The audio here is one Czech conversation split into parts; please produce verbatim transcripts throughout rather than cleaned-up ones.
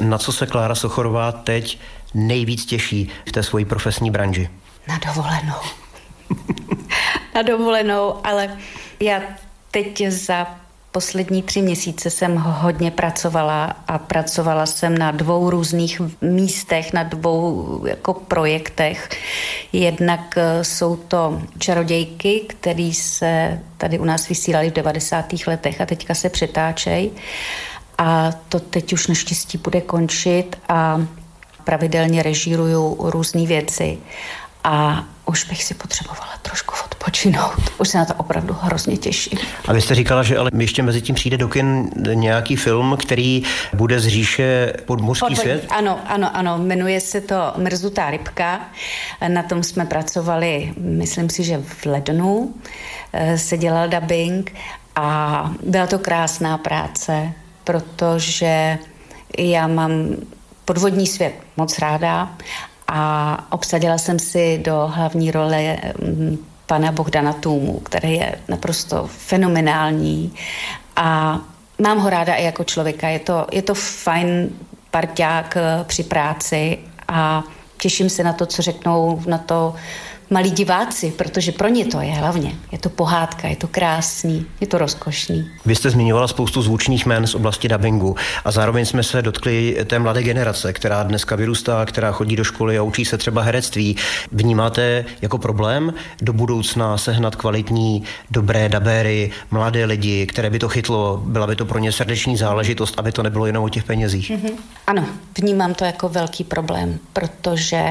Na co se Klára Sochorová teď nejvíc těší v té svojí profesní branži? Na dovolenou. Na dovolenou, ale já teď za poslední tři měsíce jsem hodně pracovala a pracovala jsem na dvou různých místech, na dvou jako projektech. Jednak jsou to Čarodějky, které se tady u nás vysílaly v devadesátých letech a teďka se přetáčejí. A to teď už naštěstí bude končit a pravidelně režíruju různé věci. A už bych si potřebovala trošku odpočinout. Už se na to opravdu hrozně těším. A vy jste říkala, že ale ještě mezi tím přijde do kin nějaký film, který bude z říše Podmořský Podvodní. svět? Ano, ano, ano. Jmenuje se to Mrzutá rybka. Na tom jsme pracovali, myslím si, že v lednu se dělal dabing a byla to krásná práce, protože já mám Podvodní svět moc ráda a obsadila jsem si do hlavní role pana Bohdana Tůmu, který je naprosto fenomenální a mám ho ráda i jako člověka. Je to, je to fajn parťák při práci a těším se na to, co řeknou na to malí diváci, protože pro ně to je hlavně. Je to pohádka, je to krásný, je to rozkošný. Vy jste zmiňovala spoustu zvučných jmen z oblasti dabingu a zároveň jsme se dotkli té mladé generace, která dneska vyrůstá, která chodí do školy a učí se třeba herectví. Vnímáte jako problém do budoucna sehnat kvalitní, dobré dabéry, mladé lidi, které by to chytlo, byla by to pro ně srdeční záležitost, aby to nebylo jenom o těch penězích? Mm-hmm. Ano, vnímám to jako velký problém, protože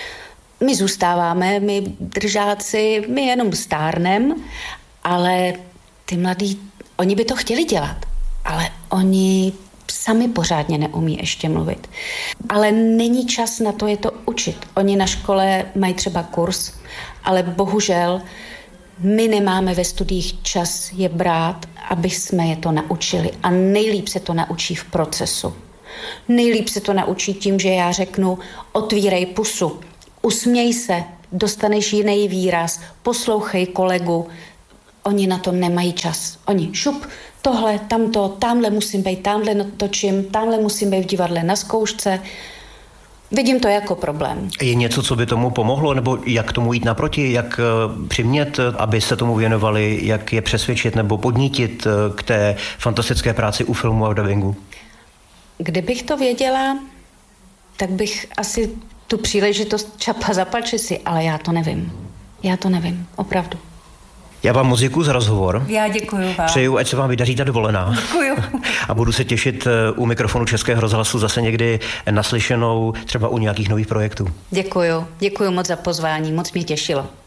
my zůstáváme, my držáci, my jenom stárnem, ale ty mladí, oni by to chtěli dělat, ale oni sami pořádně neumí ještě mluvit. Ale není čas na to je to učit. Oni na škole mají třeba kurz, ale bohužel my nemáme ve studiích čas je brát, aby jsme je to naučili. A nejlíp se to naučí v procesu. Nejlíp se to naučí tím, že já řeknu, otvírej pusu, usměj se, dostaneš jiný výraz, poslouchej kolegu. Oni na to nemají čas. Oni šup, tohle, tamto, tamhle musím být, tamhle točím, tamhle musím být v divadle na zkoušce. Vidím to jako problém. Je něco, co by tomu pomohlo, nebo jak tomu jít naproti, jak přimět, aby se tomu věnovali, jak je přesvědčit nebo podnítit k té fantastické práci u filmu a v dabingu? Kdybych to věděla, tak bych asi tu příležitost čapa zapači si, ale já to nevím. Já to nevím, opravdu. Já vám moc děkuju za rozhovor. Já děkuju vám. Přeju, ať se vám vydaří ta dovolená. Děkuju. A budu se těšit u mikrofonu Českého rozhlasu zase někdy naslyšenou, třeba u nějakých nových projektů. Děkuju. Děkuju moc za pozvání, moc mě těšilo.